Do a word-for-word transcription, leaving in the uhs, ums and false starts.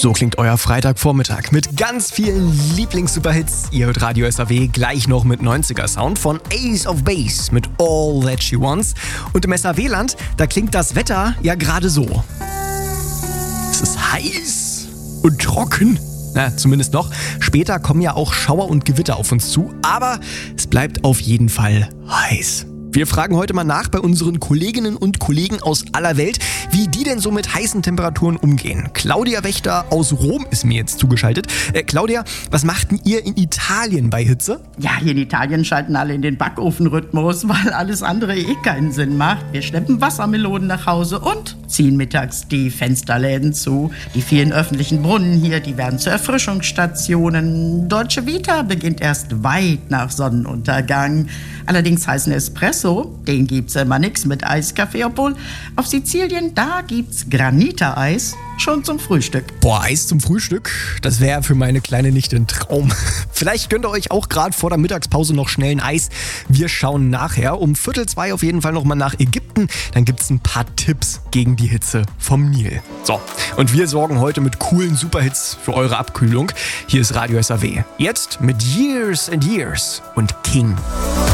So klingt euer Freitagvormittag mit ganz vielen Lieblings-Superhits. Ihr hört Radio S A W gleich noch mit neunziger-Sound von Ace of Base mit All That She Wants. Und im S A W-Land, da klingt das Wetter ja gerade so. Es ist heiß und trocken. Na, zumindest noch. Später kommen ja auch Schauer und Gewitter auf uns zu, aber es bleibt auf jeden Fall heiß. Wir fragen heute mal nach bei unseren Kolleginnen und Kollegen aus aller Welt, wie die denn so mit heißen Temperaturen umgehen. Claudia Wächter aus Rom ist mir jetzt zugeschaltet. Äh, Claudia, was macht denn ihr in Italien bei Hitze? Ja, hier in Italien schalten alle in den Backofenrhythmus, weil alles andere eh keinen Sinn macht. Wir schleppen Wassermelonen nach Hause und ziehen mittags die Fensterläden zu. Die vielen öffentlichen Brunnen hier, die werden zu Erfrischungsstationen. Dolce Vita beginnt erst weit nach Sonnenuntergang. Allerdings heißen Espresso, den gibt's immer nix mit Eiskaffee, obwohl auf Sizilien, da gibt's Granita-Eis schon zum Frühstück. Boah, Eis zum Frühstück? Das wäre für meine Kleine nicht ein Traum. Vielleicht gönnt ihr euch auch gerade vor der Mittagspause noch schnell ein Eis. Wir schauen nachher um Viertel zwei auf jeden Fall nochmal nach Ägypten. Dann gibt's ein paar Tipps gegen die Hitze vom Nil. So, und wir sorgen heute mit coolen Superhits für eure Abkühlung. Hier ist Radio S A W. Jetzt mit Years and Years und King.